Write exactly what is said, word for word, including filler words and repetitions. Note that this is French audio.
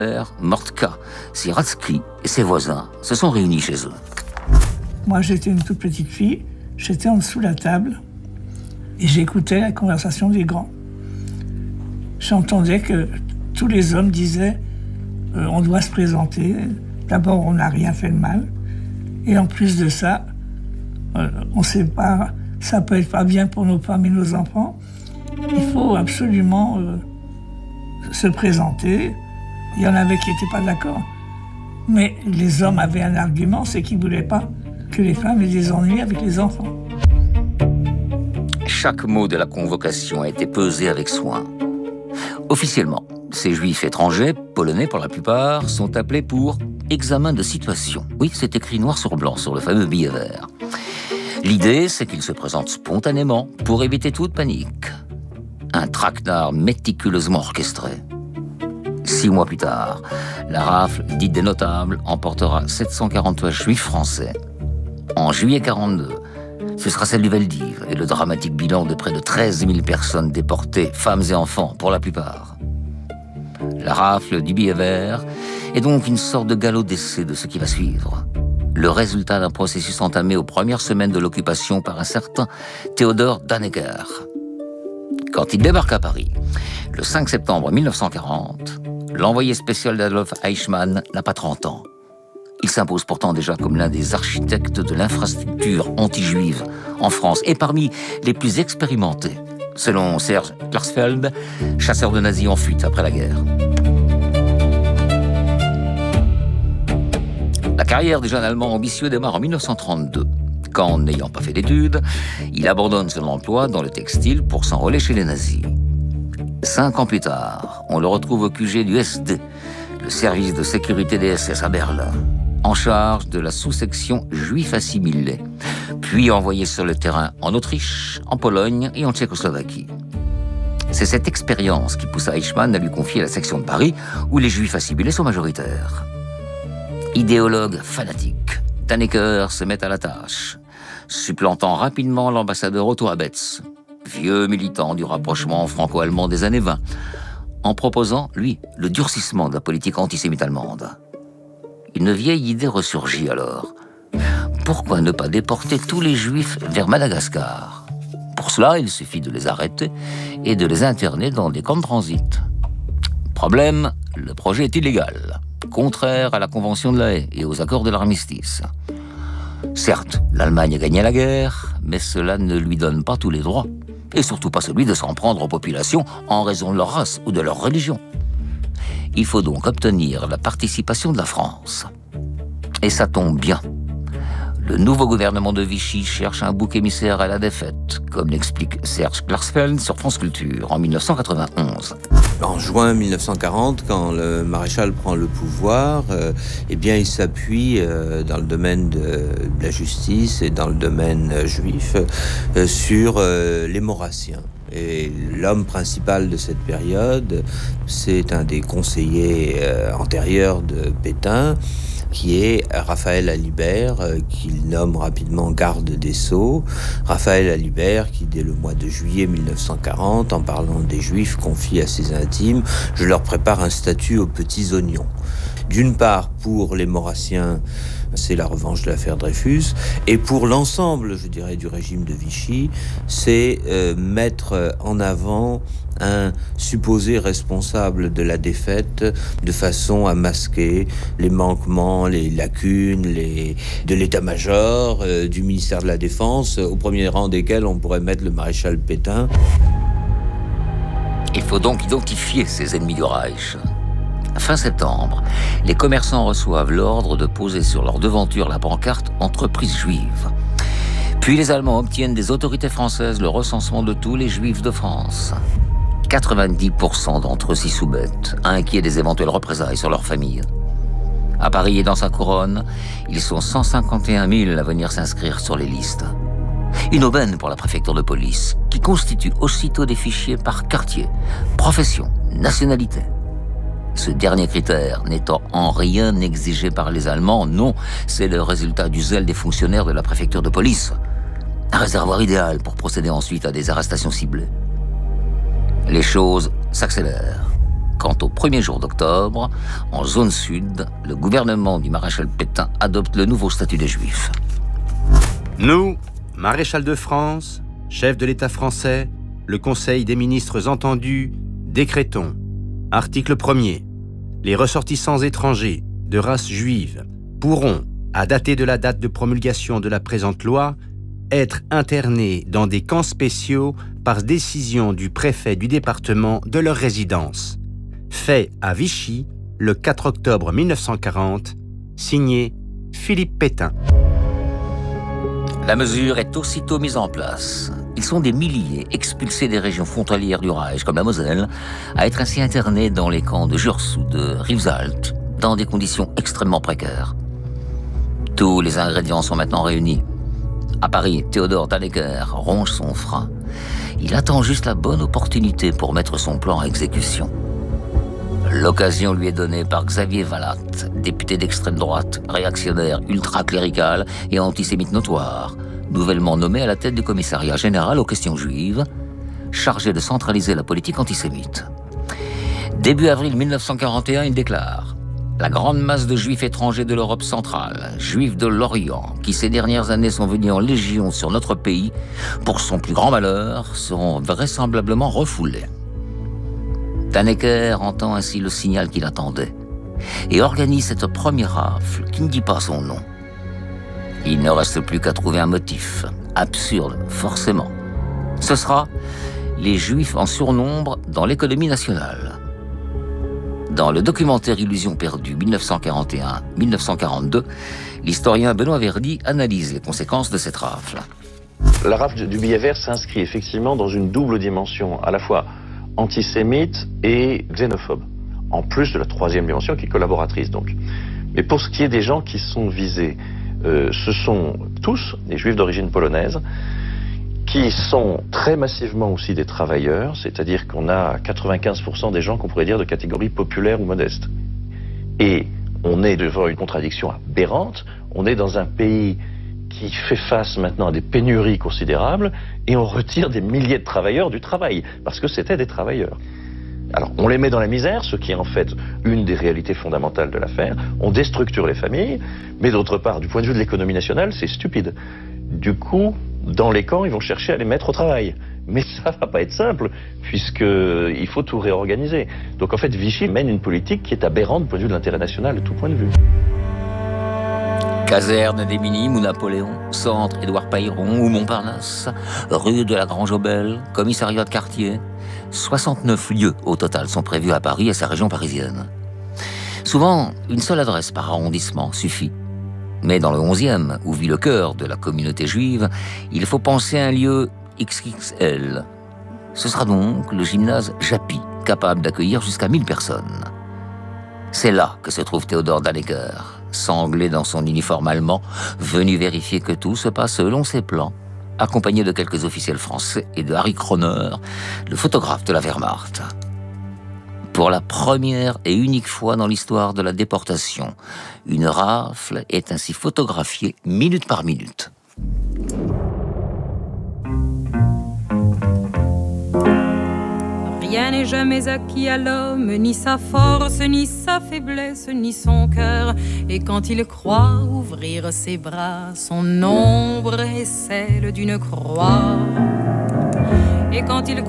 Mortka, Siratsky et ses voisins se sont réunis chez eux. Moi, j'étais une toute petite fille, j'étais en dessous de la table et j'écoutais la conversation des grands. J'entendais que tous les hommes disaient euh, on doit se présenter. D'abord, on n'a rien fait de mal. Et en plus de ça, euh, on ne sait pas, ça peut être pas bien pour nos femmes et nos enfants. Il faut absolument euh, se présenter. Il y en avait qui n'étaient pas d'accord. Mais les hommes avaient un argument, c'est qu'ils ne voulaient pas que les femmes aient des ennuis avec les enfants. Chaque mot de la convocation a été pesé avec soin. Officiellement, ces juifs étrangers, polonais pour la plupart, sont appelés pour examen de situation. Oui, c'est écrit noir sur blanc sur le fameux billet vert. L'idée, c'est qu'ils se présentent spontanément pour éviter toute panique. Un traquenard méticuleusement orchestré. Six mois plus tard, la rafle dite des notables emportera sept cent quarante-trois juifs français. En juillet quarante-deux, ce sera celle du Veldiv et le dramatique bilan de près de treize mille personnes déportées, femmes et enfants pour la plupart. La rafle du billet vert est donc une sorte de galop d'essai de ce qui va suivre. Le résultat d'un processus entamé aux premières semaines de l'occupation par un certain Théodore Dannecker. Quand il débarque à Paris, le cinq septembre mille neuf cent quarante, l'envoyé spécial d'Adolf Eichmann n'a pas trente ans. Il s'impose pourtant déjà comme l'un des architectes de l'infrastructure anti-juive en France et parmi les plus expérimentés, selon Serge Klarsfeld, chasseur de nazis en fuite après la guerre. La carrière du jeune Allemand ambitieux démarre en mille neuf cent trente-deux, quand, n'ayant pas fait d'études, il abandonne son emploi dans le textile pour s'enrôler chez les nazis. Cinq ans plus tard, on le retrouve au Q G du S D, le service de sécurité des S S à Berlin, en charge de la sous-section juifs assimilés, puis envoyé sur le terrain en Autriche, en Pologne et en Tchécoslovaquie. C'est cette expérience qui poussa Eichmann à lui confier la section de Paris, où les juifs assimilés sont majoritaires. Idéologue fanatique, Dannecker se met à la tâche, supplantant rapidement l'ambassadeur Otto Abetz, vieux militant du rapprochement franco-allemand des années vingt, en proposant, lui, le durcissement de la politique antisémite allemande. Une vieille idée ressurgit alors. Pourquoi ne pas déporter tous les juifs vers Madagascar ? Pour cela, il suffit de les arrêter et de les interner dans des camps de transit. Problème, le projet est illégal, contraire à la Convention de la Haye et aux accords de l'armistice. Certes, l'Allemagne a gagné la guerre, mais cela ne lui donne pas tous les droits, et surtout pas celui de s'en prendre aux populations en raison de leur race ou de leur religion. Il faut donc obtenir la participation de la France. Et ça tombe bien. Le nouveau gouvernement de Vichy cherche un bouc émissaire à la défaite, comme l'explique Serge Klarsfeld sur France Culture en mille neuf cent quatre-vingt-onze. En juin mille neuf cent quarante, quand le maréchal prend le pouvoir, euh, eh bien, il s'appuie euh, dans le domaine de, de la justice et dans le domaine euh, juif euh, sur euh, les Maurrassiens. Et l'homme principal de cette période, c'est un des conseillers euh, antérieurs de Pétain, qui est Raphaël Alibert, euh, qu'il nomme rapidement garde des Sceaux. Raphaël Alibert, qui dès le mois de juillet mille neuf cent quarante, en parlant des Juifs, confie à ses intimes « Je leur prépare un statut aux petits oignons ». D'une part, pour les Maurrassiens, c'est la revanche de l'affaire Dreyfus, et pour l'ensemble, je dirais, du régime de Vichy, c'est euh, mettre en avant un supposé responsable de la défaite de façon à masquer les manquements, les lacunes les... de l'état-major, euh, du ministère de la Défense, au premier rang desquels on pourrait mettre le maréchal Pétain. Il faut donc identifier ces ennemis du Reich. Fin septembre, les commerçants reçoivent l'ordre de poser sur leur devanture la pancarte « Entreprise juive ». Puis les Allemands obtiennent des autorités françaises le recensement de tous les Juifs de France. quatre-vingt-dix pour cent d'entre eux s'y soumettent, inquiets des éventuelles représailles sur leur famille. À Paris et dans sa couronne, ils sont cent cinquante et un mille à venir s'inscrire sur les listes. Une aubaine pour la préfecture de police, qui constitue aussitôt des fichiers par quartier, profession, nationalité. Ce dernier critère n'étant en rien exigé par les Allemands, non, c'est le résultat du zèle des fonctionnaires de la préfecture de police. Un réservoir idéal pour procéder ensuite à des arrestations ciblées. Les choses s'accélèrent. Quant au premier jour d'octobre, en zone sud, le gouvernement du maréchal Pétain adopte le nouveau statut des Juifs. Nous, maréchal de France, chef de l'État français, le Conseil des ministres entendus, décrétons. Article premier. Les ressortissants étrangers de race juive pourront, à dater de la date de promulgation de la présente loi, être internés dans des camps spéciaux par décision du préfet du département de leur résidence. Fait à Vichy le quatre octobre mille neuf cent quarante, signé Philippe Pétain. La mesure est aussitôt mise en place. Ils sont des milliers expulsés des régions frontalières du Reich, comme la Moselle, à être ainsi internés dans les camps de Jurs ou de Rivesaltes, dans des conditions extrêmement précaires. Tous les ingrédients sont maintenant réunis. À Paris, Théodore Dannecker ronge son frein. Il attend juste la bonne opportunité pour mettre son plan à exécution. L'occasion lui est donnée par Xavier Vallat, député d'extrême droite, réactionnaire, ultra-clérical et antisémite notoire, nouvellement nommé à la tête du commissariat général aux questions juives, chargé de centraliser la politique antisémite. Début avril mille neuf cent quarante et un, il déclare « La grande masse de juifs étrangers de l'Europe centrale, juifs de l'Orient, qui ces dernières années sont venus en légion sur notre pays, pour son plus grand malheur, seront vraisemblablement refoulés. » Dannecker entend ainsi le signal qu'il attendait et organise cette première rafle qui ne dit pas son nom. Il ne reste plus qu'à trouver un motif, absurde forcément. Ce sera les Juifs en surnombre dans l'économie nationale. Dans le documentaire Illusions perdues mille neuf cent quarante et un à mille neuf cent quarante-deux, l'historien Benoît Verdy analyse les conséquences de cette rafle. La rafle du billet vert s'inscrit effectivement dans une double dimension, à la fois antisémite et xénophobe, en plus de la troisième dimension qui est collaboratrice donc. Mais pour ce qui est des gens qui sont visés, euh, ce sont tous des juifs d'origine polonaise, qui sont très massivement aussi des travailleurs, c'est-à-dire qu'on a quatre-vingt-quinze pour cent des gens qu'on pourrait dire de catégorie populaire ou modeste. Et on est devant une contradiction aberrante, on est dans un pays qui fait face maintenant à des pénuries considérables et on retire des milliers de travailleurs du travail, parce que c'était des travailleurs. Alors, on les met dans la misère, ce qui est en fait une des réalités fondamentales de l'affaire, on déstructure les familles, mais d'autre part, du point de vue de l'économie nationale, c'est stupide. Du coup, dans les camps, ils vont chercher à les mettre au travail. Mais ça va pas être simple, puisqu'il faut tout réorganiser. Donc en fait, Vichy mène une politique qui est aberrante du point de vue de l'intérêt national, de tout point de vue. Caserne des Minimes ou Napoléon, centre Édouard Pailleron ou Montparnasse, rue de la Grange-aux-Belles, commissariat de quartier. soixante-neuf lieux au total sont prévus à Paris et sa région parisienne. Souvent, une seule adresse par arrondissement suffit. Mais dans le onzième, où vit le cœur de la communauté juive, il faut penser à un lieu X X L. Ce sera donc le gymnase Japy, capable d'accueillir jusqu'à mille personnes. C'est là que se trouve Théodore Dannecker, sanglé dans son uniforme allemand, venu vérifier que tout se passe selon ses plans, accompagné de quelques officiels français et de Harry Kroner, le photographe de la Wehrmacht. Pour la première et unique fois dans l'histoire de la déportation, une rafle est ainsi photographiée minute par minute. Rien n'est jamais acquis à l'homme, ni sa force, ni sa faiblesse, ni son cœur. Et quand il croit ouvrir ses bras, son ombre est celle d'une croix. Et quand il